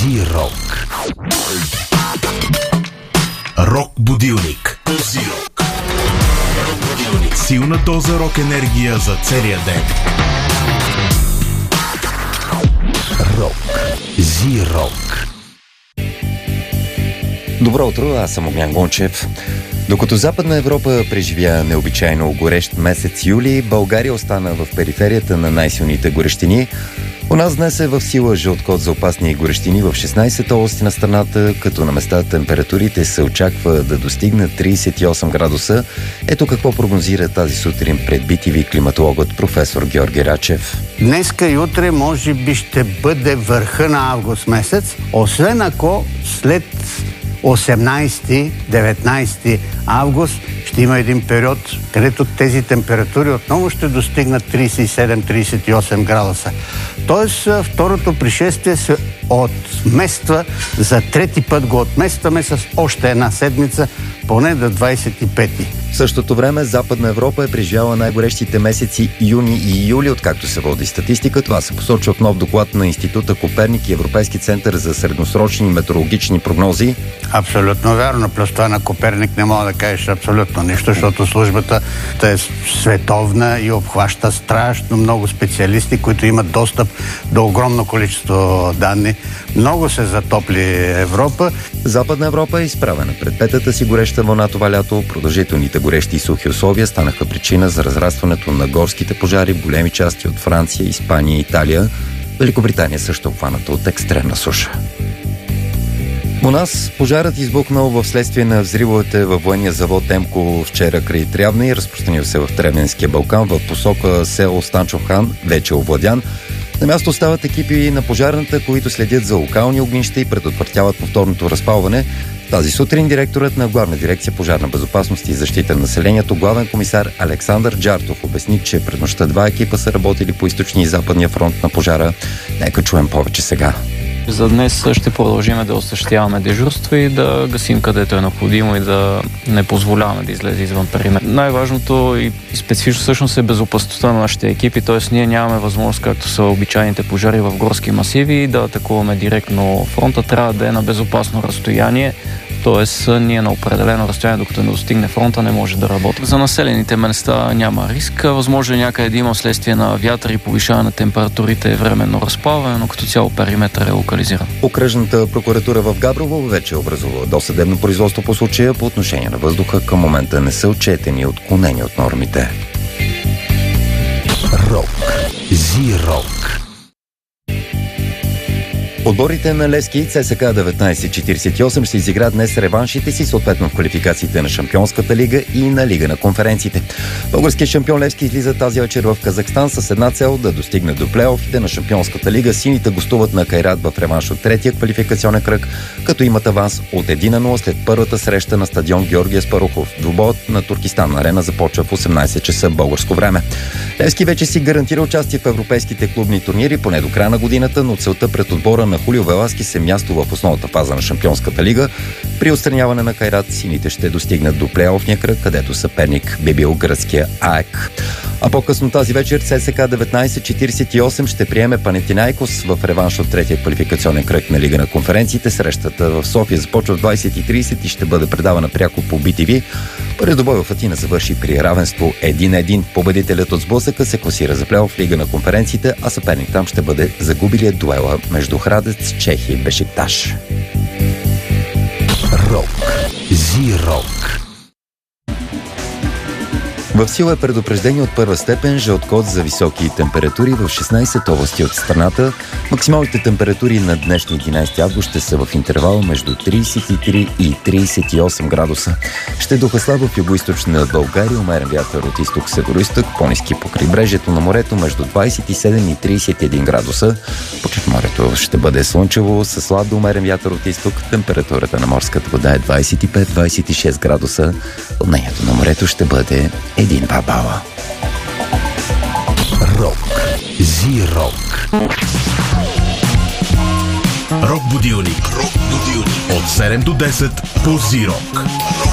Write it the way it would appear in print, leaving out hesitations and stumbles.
Зирок. Рок будилник. Зирок. Силна доза рок енергия за целия ден. Рок. Зирок. Добро утро, аз съм Огнян Гончев. Докато Западна Европа преживя необичайно горещ месец юли, България остана в периферията на най-силните горещини. У нас днес е в сила жълт код за опасни горещини в 16 области на страната, като на места температурите се очаква да достигнат 38 градуса. Ето какво прогнозира тази сутрин пред BTV климатологът професор Георги Рачев. Днеска и утре може би ще бъде върха на август месец, освен ако след 18-19 август ще има един период, където тези температури отново ще достигнат 37-38 градуса. Тоест, второто пришествие се отмества, за трети път го отместваме с още една седмица, поне до 25-ти. В същото време Западна Европа е преживяла най-горещите месеци юни и юли, откакто се води статистика. Това се посочва в нов доклад на Института Коперник и Европейски център за средносрочни метеорологични прогнози. Абсолютно вярно. Плюс това на Коперник не мога да кажеш абсолютно нищо, защото службата е световна и обхваща страшно много специалисти, които имат достъп до огромно количество данни. Много се затопли Европа. Западна Европа е изправена пред петата си гореща вълна това лято. Продължителните горещи и сухи условия станаха причина за разрастването на горските пожари в големи части от Франция, Испания и Италия. Великобритания също обхваната от екстремна суша. У нас пожарът избухнал в следствие на взривовете във военния завод Емко вчера край Трявна и разпространил се в Тревненския Балкан в посока село Станчов хан, вече овладян. На място остават екипи на пожарната, които следят за локални огнища и предотвратяват повторното разпалване. Тази сутрин директорът на Главна дирекция пожарна безопасност и защита на населението, главен комисар Александър Джартов, обясни, че през нощта 2 екипа са работили по източния и западния фронт на пожара. Нека чуем повече сега. За днес ще продължим да осъществяваме дежурство и да гасим където е необходимо и да не позволяваме да излезе извън периметъра. Най-важното и специфично всъщност е безопасността на нашите екипи, т.е. ние нямаме възможност, както са обичайните пожари в горски масиви, да атакуваме директно фронта. Трябва да е на безопасно разстояние, т.е. ние на определено разстояние, докато не достигне фронта, не може да работи. За населените места няма риск. Възможно е някъде да има следствие на вятър и повишаване на температурите е временно разплаване, но като цяло периметър е локализиран. Окръжната прокуратура в Габрово вече образува досъдебно производство по случая. По отношение на въздуха към момента не са отчетени отклонени от нормите. Рок. Зирок. Отборите на Левски и ЦСКА 1948 ще изиграят днес реваншите си, съответно в квалификациите на Шампионската лига и на Лига на конференциите. Българският шампион Левски излиза тази вечер в Казахстан с една цел да достигне до плейофите на Шампионската лига. Сините гостуват на Кайрат в реванш от третия квалификационен кръг, като имат аванс от 1-0 след първата среща на стадион Георгия Спарухов. Двубоят на Туркестан арена започва в 18 часа българско време. Левски вече си гарантира участие в европейските клубни турнири поне до края на годината, но целта пред отбора на Хулио Веласкис е място в основната фаза на Шампионската лига. При отстраняване на Кайрат сините ще достигнат до плейофния кръг, където съперник би бил гръцкия АЕК. А по-късно тази вечер ЦСКА 1948 ще приеме Панетинайкос в реванш от третия квалификационен кръг на Лига на конференциите. Срещата в София започва в 20:30 и ще бъде предавана пряко по BTV. Първият бой в Атина завърши при равенство 1-1. Победителят от сблъсъка се класира за плейоф в Лига на конференциите, а съперник там ще бъде загубилият дуела между Храдец, Чехия и Бешикташ. Рок. Зирок. В сила е предупреждение от първа степен жълт код за високи температури в 16 области от страната. Максималните температури на днешния 11 август ще са в интервал между 33 и 38 градуса. Ще духа слабо в югоизточна България, умерен вятър от изток-североизток, по-ниски по крайбрежието на морето между 27 и 31 градуса. По Черноморието ще бъде слънчево с слаб до умерен вятър от изток. Температурата на морската вода е 25-26 градуса. Вълнението на морето ще бъде 1-2 бала. Рок. Зирок. Рок будилник. От 7 до 10 по Зирок.